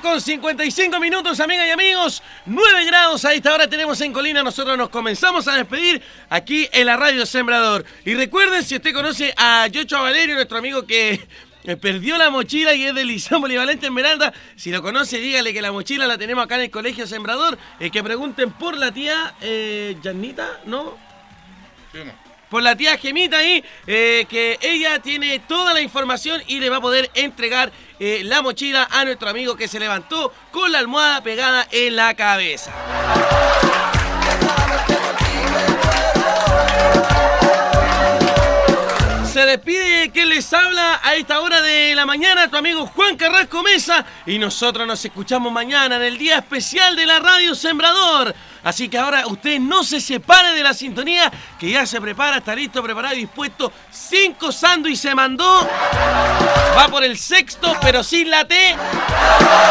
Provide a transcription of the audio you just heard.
con 55 minutos, amigas y amigos. 9 grados a esta hora tenemos en Colina. Nosotros nos comenzamos a despedir aquí en la Radio Sembrador. Y recuerden, si usted conoce a Yocho Valerio, nuestro amigo que perdió la mochila y es del Liceo Polivalente en Esmeralda, si lo conoce, dígale que la mochila la tenemos acá en el Colegio Sembrador. Que pregunten por la tía Janita, ¿no? Sí, no. Por la tía Gemita ahí, que ella tiene toda la información y le va a poder entregar la mochila a nuestro amigo que se levantó con la almohada pegada en la cabeza. Se despide quien les habla a esta hora de la mañana, tu amigo Juan Carrasco Mesa, y nosotros nos escuchamos mañana en el día especial de la Radio Sembrador. Así que ahora usted no se separe de la sintonía, que ya se prepara, está listo, preparado y dispuesto. 5 sándwiches se mandó, va por el 6º, pero sin la T.